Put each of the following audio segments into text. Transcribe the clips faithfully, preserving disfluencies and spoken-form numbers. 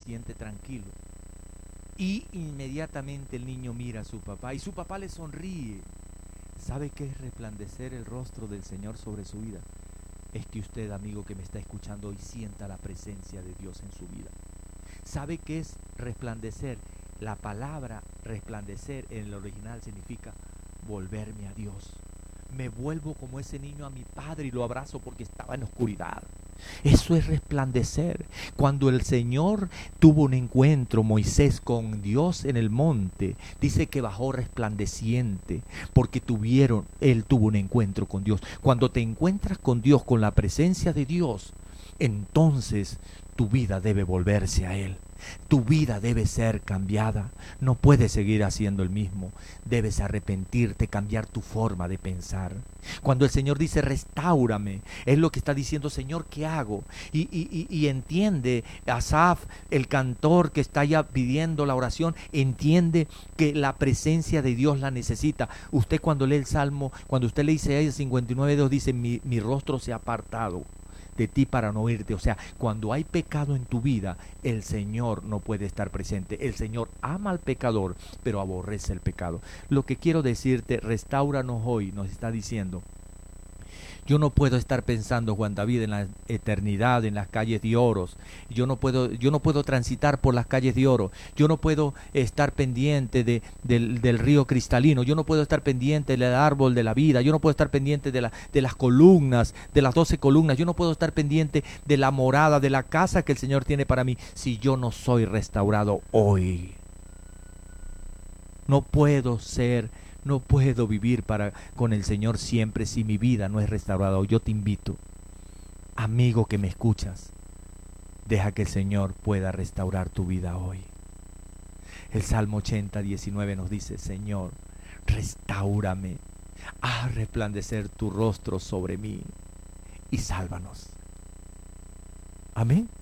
siente tranquilo. Y inmediatamente el niño mira a su papá y su papá le sonríe. ¿Sabe qué es resplandecer el rostro del Señor sobre su vida? Es que usted, amigo que me está escuchando hoy, sienta la presencia de Dios en su vida. ¿Sabe qué es resplandecer? La palabra resplandecer en el original significa volverme a Dios. Me vuelvo como ese niño a mi padre y lo abrazo porque estaba en oscuridad. Eso es resplandecer. Cuando el Señor tuvo un encuentro, Moisés, con Dios en el monte, dice que bajó resplandeciente porque tuvieron, él tuvo un encuentro con Dios. Cuando te encuentras con Dios, con la presencia de Dios, entonces tu vida debe volverse a Él. Tu vida debe ser cambiada. No puedes seguir haciendo el mismo. Debes arrepentirte, cambiar tu forma de pensar. Cuando el Señor dice restáurame, es lo que está diciendo: Señor, ¿qué hago? Y, y, y, y entiende, Asaf, el cantor que está ya pidiendo la oración, entiende que la presencia de Dios la necesita. Usted cuando lee el Salmo, cuando usted lee Isaías cincuenta y nueve dos, dice: mi, mi rostro se ha apartado de ti para no oírte. O sea, cuando hay pecado en tu vida, el Señor no puede estar presente. El Señor ama al pecador, pero aborrece el pecado. Lo que quiero decirte, restáuranos hoy, nos está diciendo: yo no puedo estar pensando, Juan David, en la eternidad, en las calles de oro. Yo no puedo, yo no puedo transitar por las calles de oro. Yo no puedo estar pendiente de, del, del río cristalino. Yo no puedo estar pendiente del árbol de la vida. Yo no puedo estar pendiente de, la, de las columnas, de las doce columnas. Yo no puedo estar pendiente de la morada, de la casa que el Señor tiene para mí, si yo no soy restaurado hoy. No puedo ser No puedo vivir para, con el Señor siempre si mi vida no es restaurada. Yo te invito, amigo que me escuchas, deja que el Señor pueda restaurar tu vida hoy. El Salmo ochenta, diecinueve nos dice: Señor, restáurame, haz resplandecer tu rostro sobre mí y sálvanos. Amén.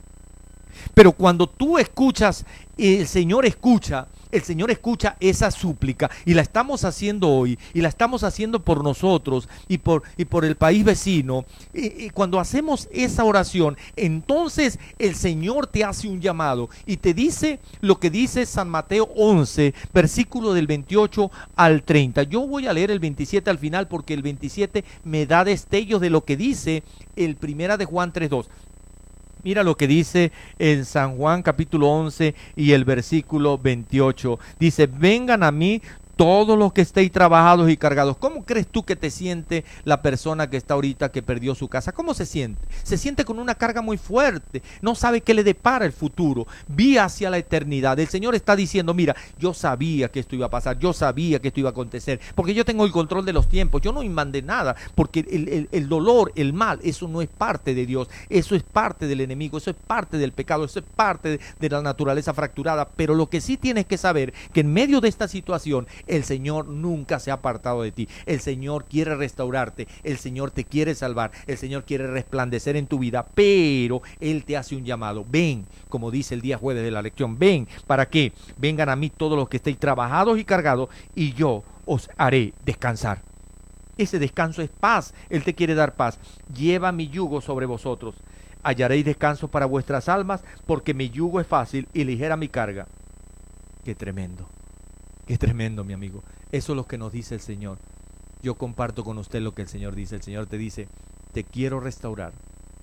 Pero cuando tú escuchas, el Señor escucha, el Señor escucha esa súplica, y la estamos haciendo hoy, y la estamos haciendo por nosotros y por, y por el país vecino. Y, y cuando hacemos esa oración, entonces el Señor te hace un llamado y te dice lo que dice San Mateo once, versículo del veintiocho al treinta. Yo voy a leer el veintisiete al final porque el veintisiete me da destellos de lo que dice el primera de Juan tres dos. Mira lo que dice en San Juan capítulo once y el versículo veintiocho. Dice: vengan a mí todos los que estéis trabajados y cargados. ¿Cómo crees tú que te siente la persona que está ahorita, que perdió su casa? ¿Cómo se siente? Se siente con una carga muy fuerte. No sabe qué le depara el futuro. Vía hacia la eternidad. El Señor está diciendo: mira, yo sabía que esto iba a pasar. Yo sabía que esto iba a acontecer. Porque yo tengo el control de los tiempos. Yo no mandé nada. Porque el, el, el dolor, el mal, eso no es parte de Dios. Eso es parte del enemigo. Eso es parte del pecado. Eso es parte de, de la naturaleza fracturada. Pero lo que sí tienes que saber, que en medio de esta situación, el Señor nunca se ha apartado de ti. El Señor quiere restaurarte. El Señor te quiere salvar. El Señor quiere resplandecer en tu vida. Pero Él te hace un llamado. Ven, como dice el día jueves de la lección. Ven, ¿para qué? Vengan a mí todos los que estéis trabajados y cargados, y yo os haré descansar. Ese descanso es paz. Él te quiere dar paz. Lleva mi yugo sobre vosotros. Hallaréis descanso para vuestras almas, porque mi yugo es fácil y ligera mi carga. Qué tremendo. Qué tremendo, mi amigo. Eso es lo que nos dice el Señor. Yo comparto con usted lo que el Señor dice. El Señor te dice: te quiero restaurar.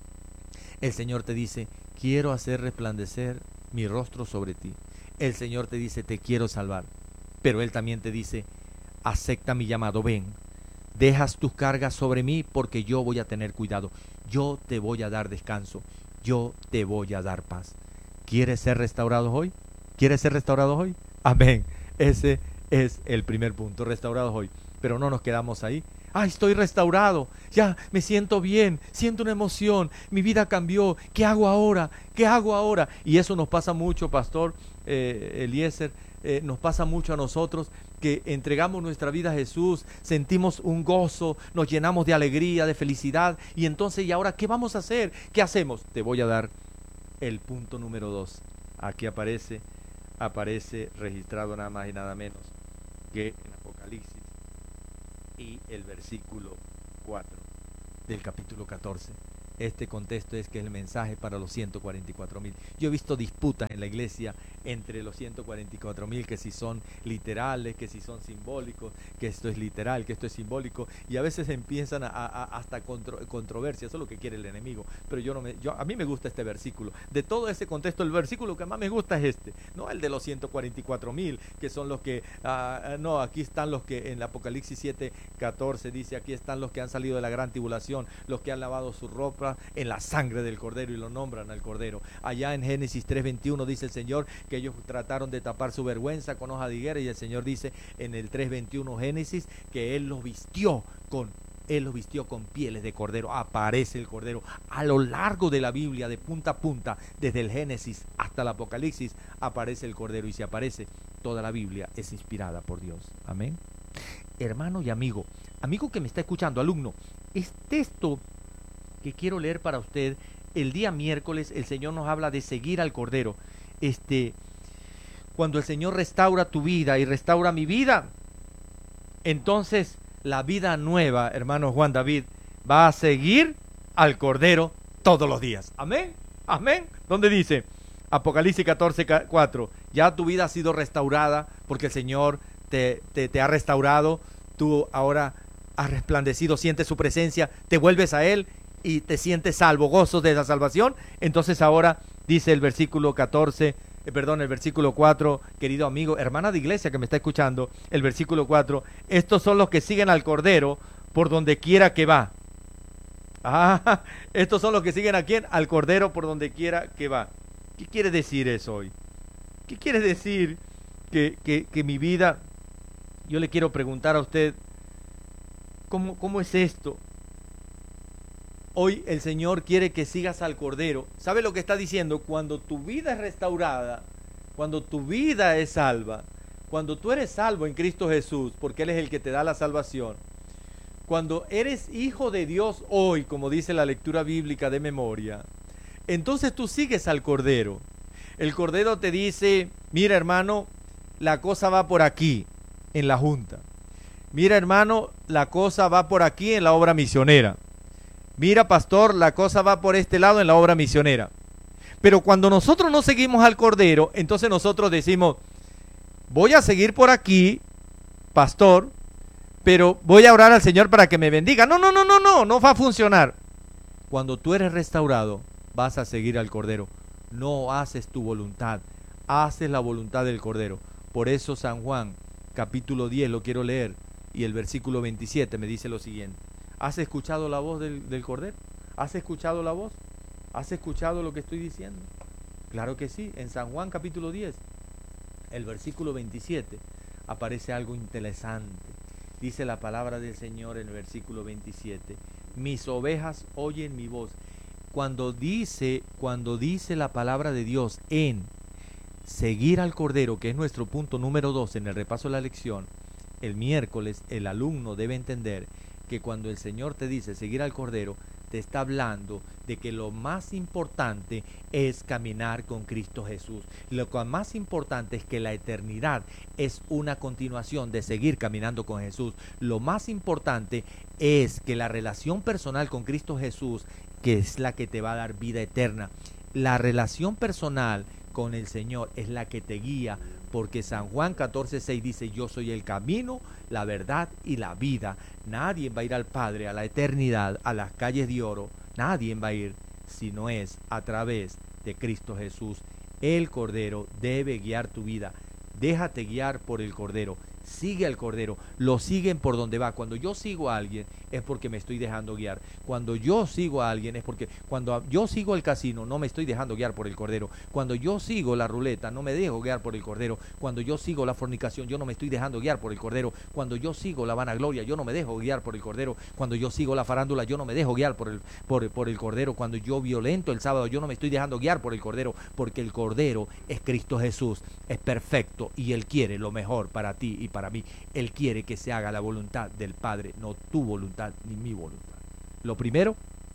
El Señor te dice: quiero hacer resplandecer mi rostro sobre ti. El Señor te dice: te quiero salvar. Pero Él también te dice: acepta mi llamado, ven. Dejas tus cargas sobre mí porque yo voy a tener cuidado. Yo te voy a dar descanso. Yo te voy a dar paz. ¿Quieres ser restaurado hoy? ¿Quieres ser restaurado hoy? Amén. Ese es el primer punto, restaurados hoy. Pero no nos quedamos ahí. ¡Ay, estoy restaurado! Ya, me siento bien, siento una emoción, mi vida cambió. ¿Qué hago ahora? ¿Qué hago ahora? Y eso nos pasa mucho, Pastor eh, Eliezer, eh, nos pasa mucho a nosotros, que entregamos nuestra vida a Jesús, sentimos un gozo, nos llenamos de alegría, de felicidad. Y entonces, ¿y ahora qué vamos a hacer? ¿Qué hacemos? Te voy a dar el punto número dos. Aquí aparece... aparece registrado nada más y nada menos que en Apocalipsis y el versículo cuatro del capítulo catorce. Este contexto es que es el mensaje para los ciento cuarenta y cuatro mil. Yo he visto disputas en la iglesia entre los ciento cuarenta y cuatro mil, que si son literales, que si son simbólicos, que esto es literal, que esto es simbólico, y a veces empiezan a, a, hasta contro, controversia. Eso es lo que quiere el enemigo, pero yo no me, yo, a mí me gusta este versículo. De todo ese contexto, el versículo que más me gusta es este, no el de los ciento cuarenta y cuatro mil, que son los que, uh, no, aquí están los que en el Apocalipsis siete catorce dice, aquí están los que han salido de la gran tribulación, los que han lavado su ropa en la sangre del Cordero, y lo nombran al Cordero. Allá en Génesis tres veintiuno dice el Señor que ellos trataron de tapar su vergüenza con hoja de higuera, y el Señor dice en el tres veintiuno Génesis que Él los vistió con Él los vistió con pieles de cordero. Aparece el Cordero a lo largo de la Biblia, de punta a punta, desde el Génesis hasta el Apocalipsis, aparece el Cordero, y si aparece, toda la Biblia es inspirada por Dios. Amén. Hermano y amigo, amigo que me está escuchando, alumno, es texto que quiero leer para usted. El día miércoles el Señor nos habla de seguir al Cordero. Este, cuando el Señor restaura tu vida y restaura mi vida, entonces la vida nueva, hermano Juan David, va a seguir al Cordero todos los días. Amén, amén. ¿Dónde dice? Apocalipsis catorce cuatro. Ya tu vida ha sido restaurada porque el Señor te, te, te ha restaurado. Tú ahora has resplandecido, sientes su presencia, te vuelves a Él y te sientes salvo, gozo de la salvación. Entonces ahora dice el versículo catorce, eh, perdón, el versículo cuatro, querido amigo, hermana de iglesia que me está escuchando, el versículo cuatro, estos son los que siguen al Cordero por donde quiera que va. Ah, estos son los que siguen a quién, al Cordero por donde quiera que va. ¿Qué quiere decir eso hoy? ¿Qué quiere decir que, que, que mi vida, yo le quiero preguntar a usted, ¿cómo, cómo es esto? Hoy el Señor quiere que sigas al Cordero. ¿Sabe lo que está diciendo? Cuando tu vida es restaurada, cuando tu vida es salva, cuando tú eres salvo en Cristo Jesús, porque Él es el que te da la salvación, cuando eres hijo de Dios hoy, como dice la lectura bíblica de memoria, entonces tú sigues al Cordero. El Cordero te dice, mira hermano, la cosa va por aquí, en la junta. Mira hermano, la cosa va por aquí en la obra misionera. Mira, pastor, la cosa va por este lado en la obra misionera. Pero cuando nosotros no seguimos al Cordero, entonces nosotros decimos, voy a seguir por aquí, pastor, pero voy a orar al Señor para que me bendiga. No, no, no, no, no, no va a funcionar. Cuando tú eres restaurado, vas a seguir al Cordero. No haces tu voluntad, haces la voluntad del Cordero. Por eso San Juan, capítulo diez, lo quiero leer, y el versículo veintisiete me dice lo siguiente. ¿Has escuchado la voz del, del Cordero? ¿Has escuchado la voz? ¿Has escuchado lo que estoy diciendo? Claro que sí. En San Juan capítulo diez, el versículo veintisiete, aparece algo interesante. Dice la palabra del Señor en el versículo veintisiete. Mis ovejas oyen mi voz. Cuando dice, cuando dice la palabra de Dios en seguir al Cordero, que es nuestro punto número dos en el repaso de la lección, el miércoles el alumno debe entender que cuando el Señor te dice seguir al Cordero, te está hablando de que lo más importante es caminar con Cristo Jesús. Lo más importante es que la eternidad es una continuación de seguir caminando con Jesús. Lo más importante es que la relación personal con Cristo Jesús, que es la que te va a dar vida eterna, la relación personal con el Señor es la que te guía, porque San Juan catorce seis dice, yo soy el camino, la verdad y la vida. Nadie va a ir al Padre, a la eternidad, a las calles de oro. Nadie va a ir si no es a través de Cristo Jesús. El Cordero debe guiar tu vida. Déjate guiar por el Cordero. Sigue al Cordero. Lo siguen por donde va. Cuando yo sigo a alguien es porque me estoy dejando guiar. Cuando yo sigo a alguien es porque cuando yo sigo el casino no me estoy dejando guiar por el Cordero. Cuando yo sigo la ruleta no me dejo guiar por el Cordero. Cuando yo sigo la fornicación yo no me estoy dejando guiar por el Cordero. Cuando yo sigo la vanagloria yo no me dejo guiar por el Cordero. Cuando yo sigo la farándula yo no me dejo guiar por el, por, por el Cordero. Cuando yo violento el sábado yo no me estoy dejando guiar por el Cordero, porque el Cordero es Cristo Jesús, es perfecto y Él quiere lo mejor para ti y para mí. Él quiere que se haga la voluntad del Padre, no tu voluntad ni mi voluntad. Lo primero,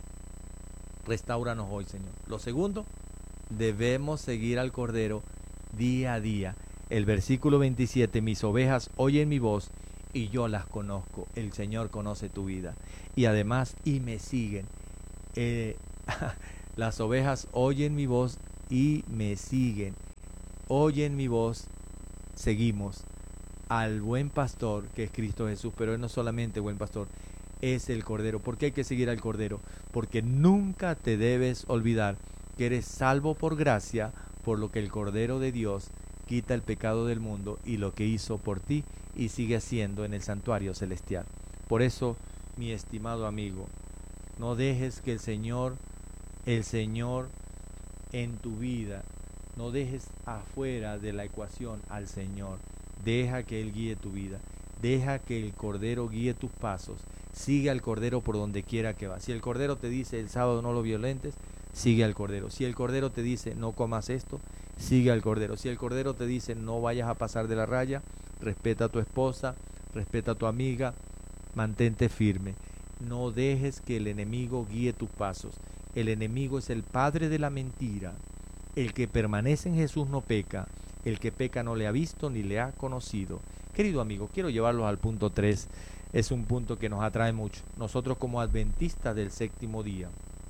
restáuranos hoy, Señor. Lo segundo, debemos seguir al Cordero día a día. El versículo veintisiete, mis ovejas oyen mi voz y yo las conozco. El Señor conoce tu vida. Y además, y me siguen. Eh, Las ovejas oyen mi voz y me siguen. Oyen mi voz, seguimos al buen pastor que es Cristo Jesús, pero él no solamente buen pastor, es el Cordero. ¿Por qué hay que seguir al Cordero? Porque nunca te debes olvidar que eres salvo por gracia, por lo que el Cordero de Dios quita el pecado del mundo y lo que hizo por ti y sigue haciendo en el santuario celestial. Por eso, mi estimado amigo, no dejes que el Señor, el Señor en tu vida, no dejes afuera de la ecuación al Señor. Deja que Él guíe tu vida. Deja que el Cordero guíe tus pasos. Sigue al Cordero por donde quiera que va. Si el Cordero te dice el sábado no lo violentes, sigue al Cordero. Si el Cordero te dice no comas esto, sigue al Cordero. Si el Cordero te dice no vayas a pasar de la raya, respeta a tu esposa, respeta a tu amiga, mantente firme. No dejes que el enemigo guíe tus pasos. El enemigo es el padre de la mentira. El que permanece en Jesús no peca. El que peca no le ha visto ni le ha conocido. Querido amigo, quiero llevarlos al punto tres. Es un punto que nos atrae mucho. Nosotros como adventistas del séptimo día,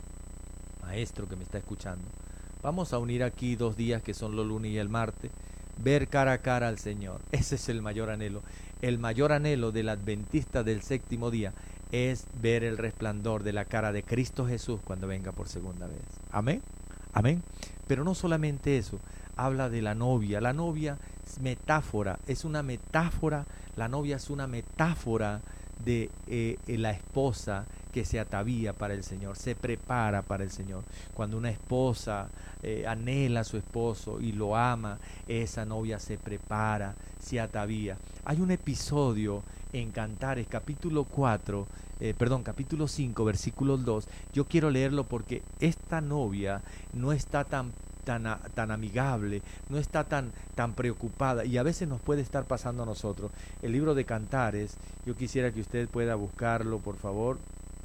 maestro que me está escuchando, vamos a unir aquí dos días que son los lunes y el martes, ver cara a cara al Señor. Ese es el mayor anhelo. El mayor anhelo del adventista del séptimo día es ver el resplandor de la cara de Cristo Jesús cuando venga por segunda vez. Amén. Amén. Pero no solamente eso, habla de la novia. La novia es metáfora, es una metáfora, la novia es una metáfora de eh, la esposa que se atavía para el Señor, se prepara para el Señor. Cuando una esposa eh, anhela a su esposo y lo ama, esa novia se prepara, se atavía. Hay un episodio en Cantares, capítulo cuatro, eh, perdón, capítulo cinco, versículo dos. Yo quiero leerlo porque esta novia no está tan Tan, tan amigable, no está tan, tan preocupada, y a veces nos puede estar pasando a nosotros. El libro de Cantares, yo quisiera que usted pueda buscarlo, por favor,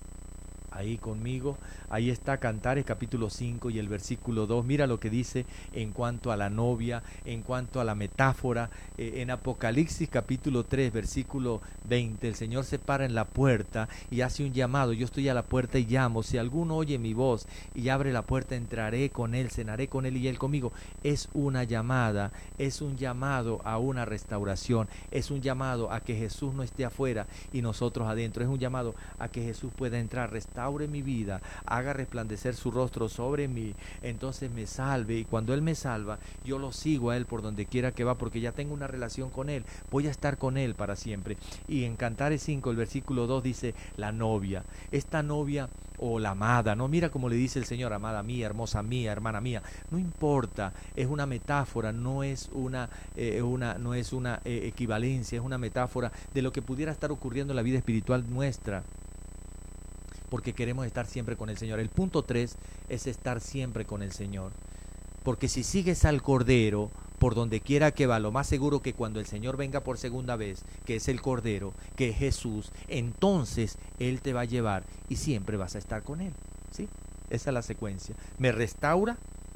ahí conmigo. Ahí está Cantares capítulo cinco y el versículo dos. Mira lo que dice en cuanto a la novia, en cuanto a la metáfora. Eh, en Apocalipsis capítulo tres, versículo veinte, el Señor se para en la puerta y hace un llamado. Yo estoy a la puerta y llamo. Si alguno oye mi voz y abre la puerta, entraré con él, cenaré con él y él conmigo. Es una llamada, es un llamado a una restauración, es un llamado a que Jesús no esté afuera y nosotros adentro. Es un llamado a que Jesús pueda entrar, restaure mi vida, haga resplandecer su rostro sobre mí, entonces me salve, y cuando Él me salva, yo lo sigo a Él por donde quiera que va, porque ya tengo una relación con Él, voy a estar con Él para siempre. Y en Cantares cinco, el versículo dos dice, la novia, esta novia o la amada, no, mira cómo le dice el Señor, amada mía, hermosa mía, hermana mía, no importa, es una metáfora, no es una, eh, una, no es una eh, equivalencia, es una metáfora de lo que pudiera estar ocurriendo en la vida espiritual nuestra, porque queremos estar siempre con el Señor. El punto tres es estar siempre con el Señor, porque si sigues al Cordero por donde quiera que va, lo más seguro que cuando el Señor venga por segunda vez, que es el Cordero, que es Jesús, entonces Él te va a llevar y siempre vas a estar con Él, ¿sí? Esa es la secuencia. Me restaura,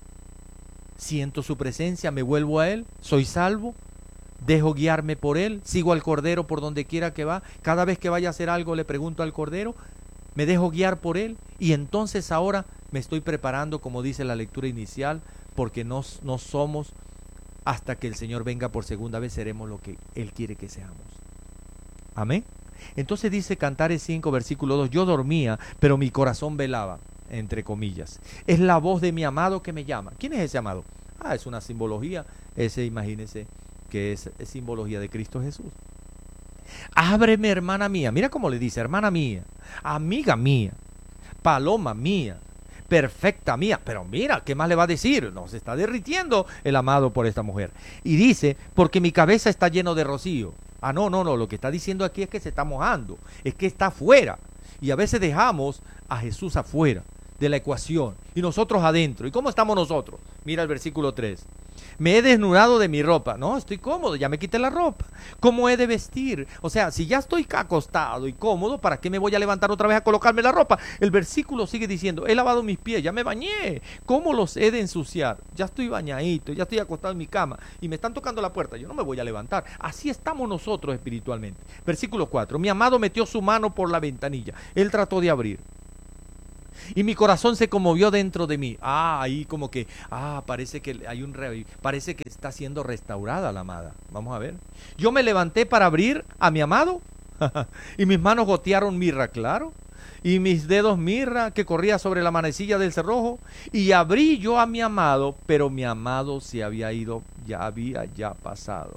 siento su presencia, me vuelvo a Él, soy salvo, dejo guiarme por Él, sigo al Cordero por donde quiera que va, cada vez que vaya a hacer algo le pregunto al Cordero, me dejo guiar por Él y entonces ahora me estoy preparando, como dice la lectura inicial, porque no, no somos, hasta que el Señor venga por segunda vez, seremos lo que Él quiere que seamos. Amén. Entonces dice Cantares cinco, versículo dos, yo dormía, pero mi corazón velaba, entre comillas. Es la voz de mi amado que me llama. ¿Quién es ese amado? Ah, es una simbología, ese imagínense que es, es simbología de Cristo Jesús. Ábreme, hermana mía. Mira cómo le dice, hermana mía, amiga mía, paloma mía, perfecta mía. Pero mira, ¿qué más le va a decir? No, se está derritiendo el amado por esta mujer. Y dice, porque mi cabeza está lleno de rocío. Ah, no, no, no, lo que está diciendo aquí es que se está mojando, es que está afuera. Y a veces dejamos a Jesús afuera de la ecuación y nosotros adentro. ¿Y cómo estamos nosotros? Mira el versículo tres. Me he desnudado de mi ropa. No, estoy cómodo, ya me quité la ropa. ¿Cómo he de vestir? O sea, si ya estoy acostado y cómodo, ¿para qué me voy a levantar otra vez a colocarme la ropa? El versículo sigue diciendo, he lavado mis pies, ya me bañé. ¿Cómo los he de ensuciar? Ya estoy bañadito, ya estoy acostado en mi cama y me están tocando la puerta, yo no me voy a levantar. Así estamos nosotros espiritualmente. Versículo cuatro, mi amado metió su mano por la ventanilla. Él trató de abrir. Y mi corazón se conmovió dentro de mí. Ah, ahí como que, ah, parece que hay un re, parece que está siendo restaurada la amada. Vamos a ver. Yo me levanté para abrir a mi amado y mis manos gotearon mirra, claro. Y mis dedos mirra que corría sobre la manecilla del cerrojo. Y abrí yo a mi amado, pero mi amado se había ido, ya había ya pasado.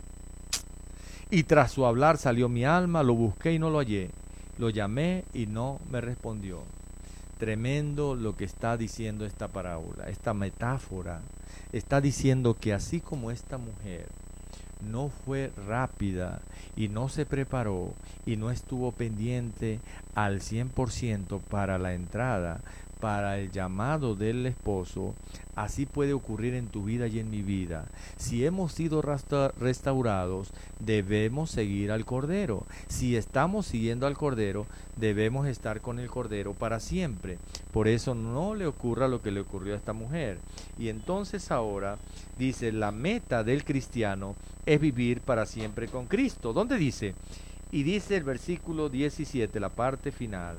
Y tras su hablar salió mi alma, lo busqué y no lo hallé. Lo llamé y no me respondió. Tremendo lo que está diciendo esta parábola, esta metáfora. Está diciendo que así como esta mujer no fue rápida y no se preparó y no estuvo pendiente al cien por ciento para la entrada, para el llamado del esposo, así puede ocurrir en tu vida y en mi vida. Si hemos sido resta- restaurados, debemos seguir al Cordero. Si estamos siguiendo al Cordero, debemos estar con el Cordero para siempre. Por eso no le ocurra lo que le ocurrió a esta mujer. Y entonces ahora dice, la meta del cristiano es vivir para siempre con Cristo. ¿Dónde dice? Y dice el versículo diecisiete, la parte final.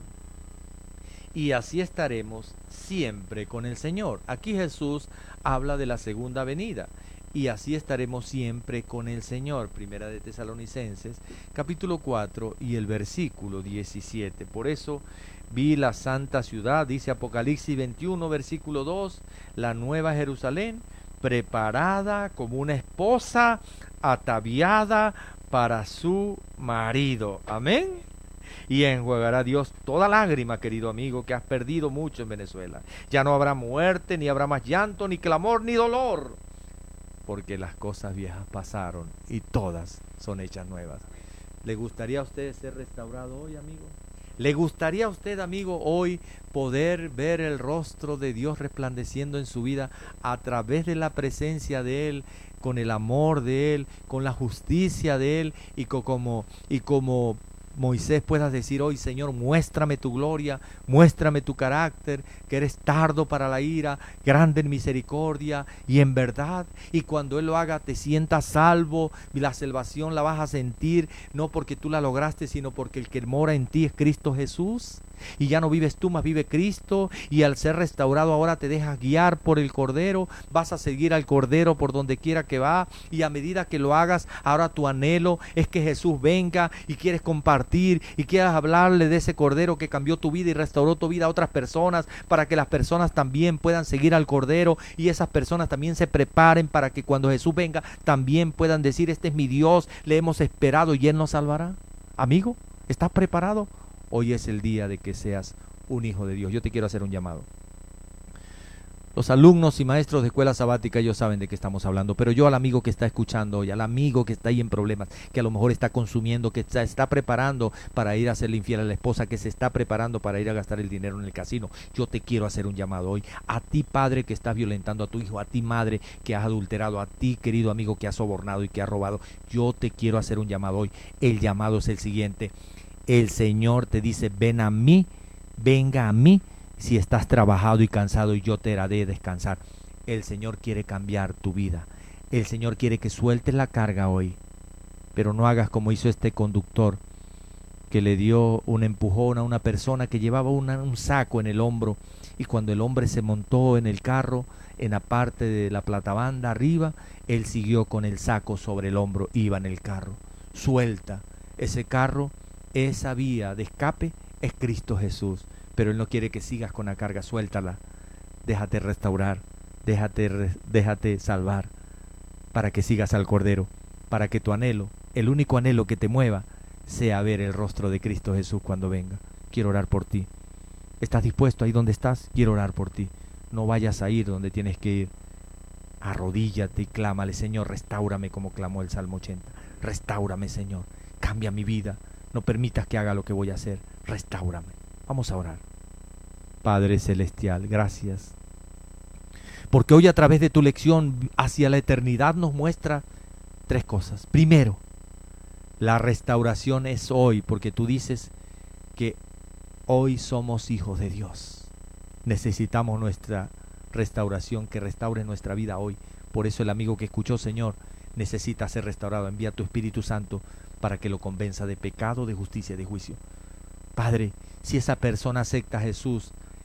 Y así estaremos siempre con el Señor. Aquí Jesús habla de la segunda venida. Y así estaremos siempre con el Señor. Primera de Tesalonicenses, capítulo cuatro y el versículo diecisiete. Por eso vi la santa ciudad, dice Apocalipsis veintiuno, versículo dos, la nueva Jerusalén, preparada como una esposa ataviada para su marido. Amén. Y enjuagará Dios toda lágrima, querido amigo, que has perdido mucho en Venezuela. Ya no habrá muerte, ni habrá más llanto, ni clamor, ni dolor, porque las cosas viejas pasaron y todas son hechas nuevas. ¿Le gustaría a usted ser restaurado hoy, amigo? ¿Le gustaría a usted, amigo, hoy poder ver el rostro de Dios resplandeciendo en su vida a través de la presencia de Él, con el amor de Él, con la justicia de Él, y co- como, y como Moisés puedas decir hoy, Señor, muéstrame tu gloria, muéstrame tu carácter, que eres tardo para la ira, grande en misericordia y en verdad? Y cuando Él lo haga, te sientas salvo, y la salvación la vas a sentir, no porque tú la lograste, sino porque el que mora en ti es Cristo Jesús. Y ya no vives tú, más vive Cristo, y al ser restaurado ahora te dejas guiar por el Cordero, vas a seguir al Cordero por donde quiera que va, y a medida que lo hagas, ahora tu anhelo es que Jesús venga, y quieres compartir, y quieras hablarle de ese Cordero que cambió tu vida y restauró tu vida a otras personas, para que las personas también puedan seguir al Cordero, y esas personas también se preparen para que cuando Jesús venga, también puedan decir, este es mi Dios, le hemos esperado y Él nos salvará. Amigo, ¿estás preparado? Hoy es el día de que seas un hijo de Dios. Yo te quiero hacer un llamado. Los alumnos y maestros de escuela sabática, ellos saben de qué estamos hablando, pero yo al amigo que está escuchando hoy, al amigo que está ahí en problemas, que a lo mejor está consumiendo, que se está preparando para ir a hacerle infiel a la esposa, que se está preparando para ir a gastar el dinero en el casino, yo te quiero hacer un llamado hoy. A ti, padre, que estás violentando a tu hijo, a ti, madre, que has adulterado, a ti, querido amigo, que has sobornado y que has robado, yo te quiero hacer un llamado hoy. El llamado es el siguiente. El Señor te dice, ven a mí, venga a mí, si estás trabajado y cansado, y yo te haré descansar. El Señor quiere cambiar tu vida. El Señor quiere que sueltes la carga hoy, pero no hagas como hizo este conductor, que le dio un empujón a una persona que llevaba una, un saco en el hombro, y cuando el hombre se montó en el carro, en la parte de la platabanda arriba, él siguió con el saco sobre el hombro, iba en el carro. Suelta ese carro. Esa vía de escape es Cristo Jesús, pero Él no quiere que sigas con la carga. Suéltala, déjate restaurar, déjate, re, déjate salvar, para que sigas al Cordero, para que tu anhelo, el único anhelo que te mueva, sea ver el rostro de Cristo Jesús cuando venga. Quiero orar por ti. ¿Estás dispuesto ahí donde estás? Quiero orar por ti. No vayas a ir donde tienes que ir. Arrodíllate y clámale, Señor, restáurame, como clamó el Salmo ochenta. Restáurame, Señor, cambia mi vida. No permitas que haga lo que voy a hacer. Restáurame. Vamos a orar. Padre Celestial, gracias. Porque hoy a través de tu lección hacia la eternidad nos muestra tres cosas. Primero, la restauración es hoy, porque tú dices que hoy somos hijos de Dios. Necesitamos nuestra restauración, que restaure nuestra vida hoy. Por eso el amigo que escuchó, Señor, necesita ser restaurado. Envía tu Espíritu Santo para que lo convenza de pecado, de justicia y de juicio. Padre, si esa persona acepta a Jesús,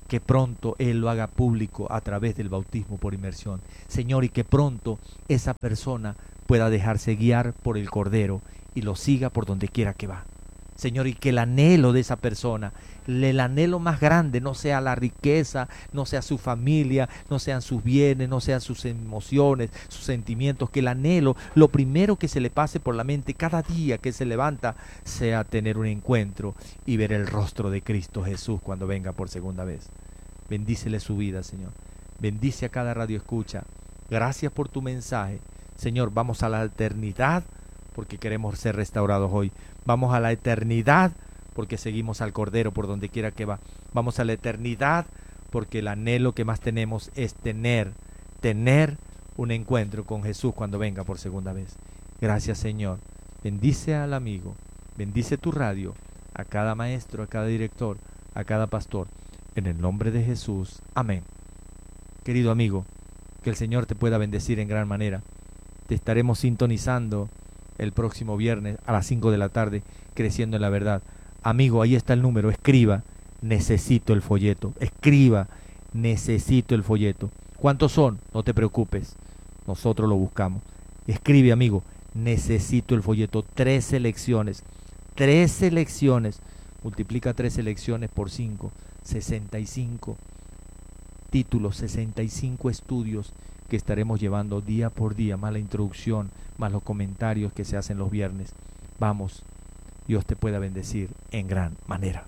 que pronto Él lo haga público a través del bautismo por inmersión. Señor, y que pronto esa persona pueda dejarse guiar por el Cordero y lo siga por donde quiera que va. Señor, y que el anhelo de esa persona, el anhelo más grande, no sea la riqueza, no sea su familia, no sean sus bienes, no sean sus emociones, sus sentimientos, que el anhelo, lo primero que se le pase por la mente cada día que se levanta, sea tener un encuentro y ver el rostro de Cristo Jesús cuando venga por segunda vez. Bendícele su vida, Señor. Bendice a cada radio escucha. Gracias por tu mensaje. Señor, vamos a la eternidad porque queremos ser restaurados hoy. Vamos a la eternidad porque seguimos al Cordero por donde quiera que va. Vamos a la eternidad porque el anhelo que más tenemos es tener, tener un encuentro con Jesús cuando venga por segunda vez. Gracias, Señor. Bendice al amigo, bendice tu radio, a cada maestro, a cada director, a cada pastor. En el nombre de Jesús. Amén. Querido amigo, que el Señor te pueda bendecir en gran manera. Te estaremos sintonizando el próximo viernes a las cinco de la tarde, creciendo en la verdad. Amigo, ahí está el número, escriba, necesito el folleto, escriba, necesito el folleto. ¿Cuántos son? No te preocupes, nosotros lo buscamos. Escribe, amigo, necesito el folleto, tres selecciones, tres selecciones, multiplica tres selecciones por cinco, sesenta y cinco títulos, sesenta y cinco estudios que estaremos llevando día por día, más la introducción, más los comentarios que se hacen los viernes. Vamos, Dios te pueda bendecir en gran manera.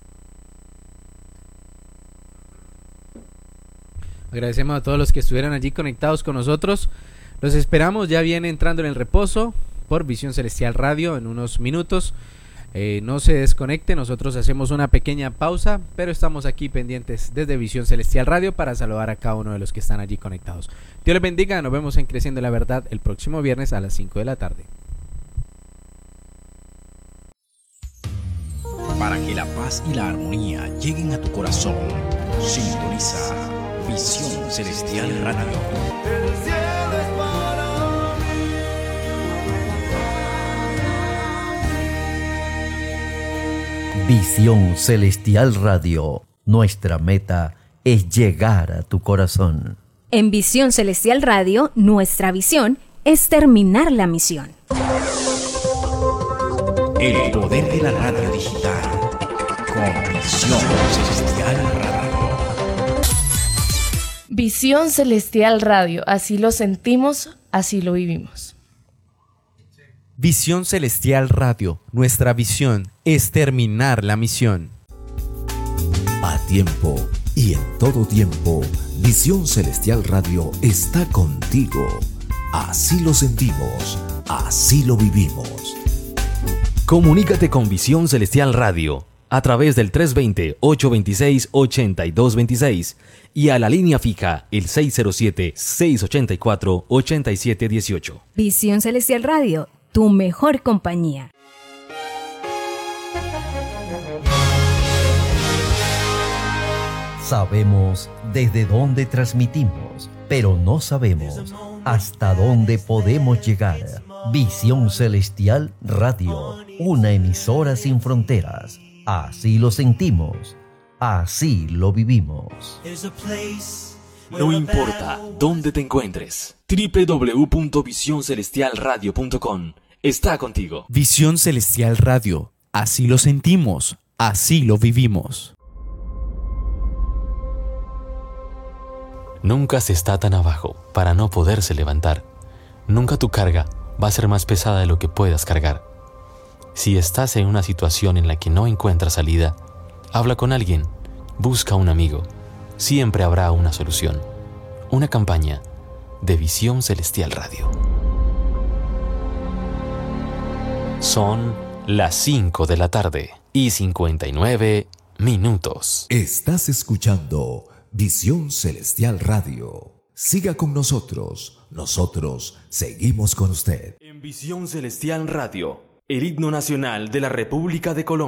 Agradecemos a todos los que estuvieron allí conectados con nosotros. Los esperamos, ya viene entrando en el reposo por Visión Celestial Radio en unos minutos. Eh, no se desconecte, nosotros hacemos una pequeña pausa, pero estamos aquí pendientes desde Visión Celestial Radio para saludar a cada uno de los que están allí conectados. Dios les bendiga, nos vemos en Creciendo la Verdad el próximo viernes a las cinco de la tarde. Para que la paz y la armonía lleguen a tu corazón, sintoniza Visión Celestial Radio. El cielo es para mí. Visión Celestial Radio. Nuestra meta es llegar a tu corazón. En Visión Celestial Radio, nuestra visión es terminar la misión. El poder de la radio digital con Visión Celestial Radio. Visión Celestial Radio, así lo sentimos, así lo vivimos. Visión Celestial Radio, nuestra visión es terminar la misión. A tiempo y en todo tiempo, Visión Celestial Radio está contigo. Así lo sentimos, así lo vivimos. Comunícate con Visión Celestial Radio a través del tres dos cero, ocho dos seis, ocho dos dos seis y a la línea fija el seis cero siete, seis ocho cuatro, ocho siete uno ocho. Visión Celestial Radio, tu mejor compañía. Sabemos desde dónde transmitimos, pero no sabemos hasta dónde podemos llegar. Visión Celestial Radio, una emisora sin fronteras. Así lo sentimos, así lo vivimos. No importa dónde te encuentres, doble u doble u doble u punto visión celestial radio punto com está contigo. Visión Celestial Radio, así lo sentimos, así lo vivimos. Nunca se está tan abajo para no poderse levantar. Nunca tu carga va a ser más pesada de lo que puedas cargar. Si estás en una situación en la que no encuentras salida, habla con alguien, busca un amigo. Siempre habrá una solución. Una campaña de Visión Celestial Radio. Son las cinco de la tarde y cincuenta y nueve minutos. Estás escuchando Visión Celestial Radio. Siga con nosotros, nosotros seguimos con usted. En Visión Celestial Radio, el himno nacional de la República de Colombia.